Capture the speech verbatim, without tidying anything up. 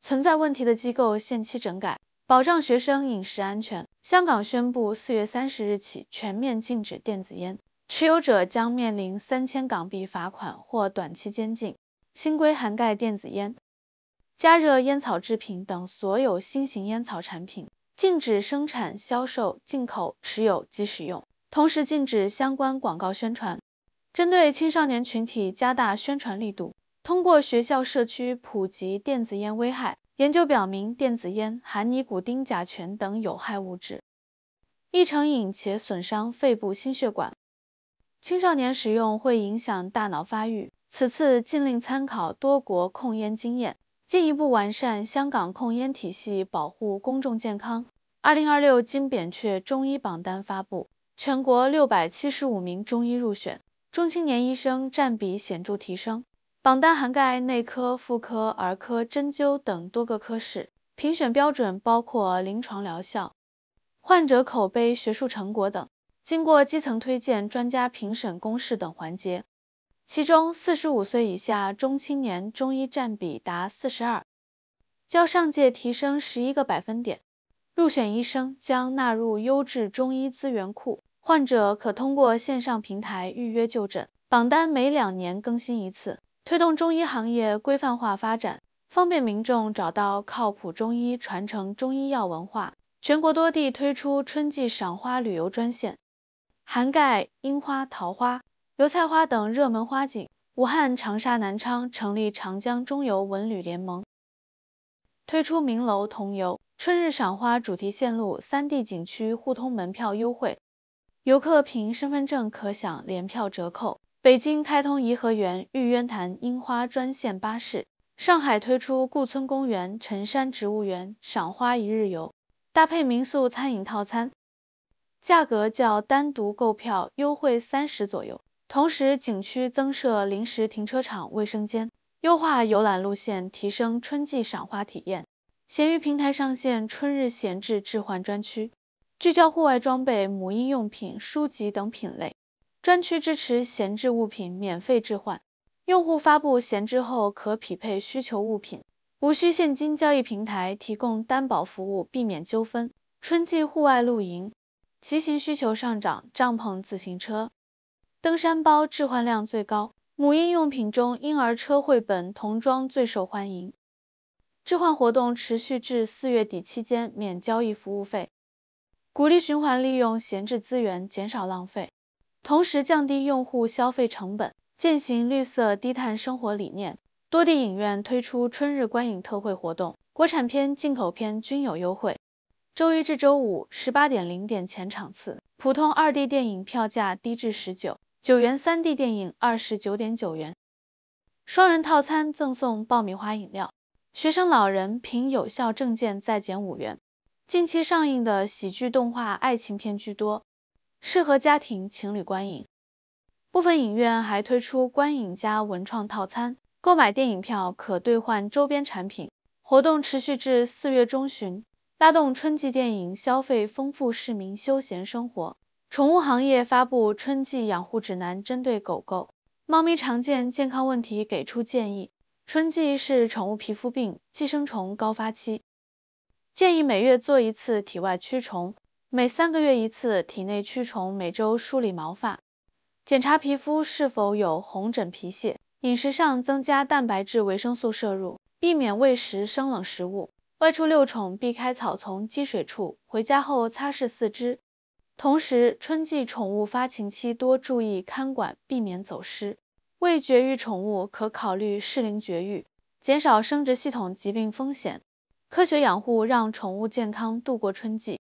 存在问题的机构限期整改，保障学生饮食安全。香港宣布四月三十日起全面禁止电子烟，持有者将面临三千港币罚款或短期监禁。新规涵盖电子烟、加热烟草制品等所有新型烟草产品，禁止生产、销售、进口、持有及使用，同时禁止相关广告宣传。针对青少年群体加大宣传力度，通过学校社区普及电子烟危害。研究表明，电子烟含尼古丁、甲醛等有害物质，易成瘾且损伤肺部心血管。青少年使用会影响大脑发育。此次禁令参考多国控烟经验，进一步完善香港控烟体系，保护公众健康。二零二六经扁鹊中医榜单发布，全国六百七十五名中医入选，中青年医生占比显著提升。榜单涵盖内科、妇科、儿科、针灸等多个科室，评选标准包括临床疗效、患者口碑、学术成果等，经过基层推荐、专家评审、公示等环节。其中，四十五岁以下中青年中医占比达四十二，较上届提升十一个百分点。入选医生将纳入优质中医资源库，患者可通过线上平台预约就诊。榜单每两年更新一次。推动中医行业规范化发展，方便民众找到靠谱中医，传承中医药文化。全国多地推出春季赏花旅游专线，涵盖樱花、桃花、油菜花等热门花景。武汉、长沙、南昌成立长江中游文旅联盟，推出名楼同游、春日赏花主题线路三地景区互通门票优惠，游客凭身份证可享联票折扣。北京开通颐和园、玉渊潭樱花专线巴士，上海推出顾村公园、辰山植物园赏花一日游，搭配民宿餐饮套餐，价格较单独购票优惠三十左右。同时，景区增设临时停车场、卫生间，优化游览路线，提升春季赏花体验。闲鱼平台上线春日闲置置换专区，聚焦户外装备、母婴用品、书籍等品类。专区支持闲置物品免费置换，用户发布闲置后可匹配需求物品，无需现金交易。平台提供担保服务，避免纠纷。春季户外露营、骑行需求上涨，帐篷、自行车、登山包置换量最高。母婴用品中，婴儿车绘本、童装最受欢迎。置换活动持续至四月底期间，免交易服务费，鼓励循环利用闲置资源，减少浪费。同时降低用户消费成本，践行绿色低碳生活理念。多地影院推出春日观影特惠活动，国产片、进口片均有优惠。周一至周五十八点零点前场次，普通 二 D 电影票价低至十九元， 三 D 电影二十九点九元。双人套餐赠送爆米花饮料，学生老人凭有效证件再减五元。近期上映的喜剧动画爱情片居多，适合家庭情侣观影。部分影院还推出观影加文创套餐，购买电影票可兑换周边产品。活动持续至四月中旬，拉动春季电影消费，丰富市民休闲生活。宠物行业发布春季养护指南，针对狗狗、猫咪常见健康问题给出建议。春季是宠物皮肤病、寄生虫高发期，建议每月做一次体外驱虫，每三个月一次体内驱虫，每周梳理毛发，检查皮肤是否有红疹皮屑。饮食上增加蛋白质、维生素摄入，避免喂食生冷食物。外出遛宠避开草丛、积水处，回家后擦拭四肢。同时，春季宠物发情期多注意看管，避免走失。未绝育宠物可考虑适龄绝育，减少生殖系统疾病风险。科学养护让宠物健康度过春季。